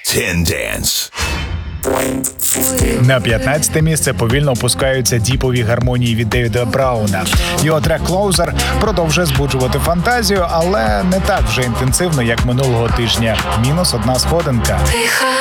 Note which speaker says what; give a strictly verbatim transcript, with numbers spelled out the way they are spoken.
Speaker 1: Ten Dance.
Speaker 2: На п'ятнадцяте місце повільно опускаються діпові гармонії від Девіда Брауна. Його трек «Closer» продовжує збуджувати фантазію, але не так вже інтенсивно, як минулого тижня. Мінус одна сходинка.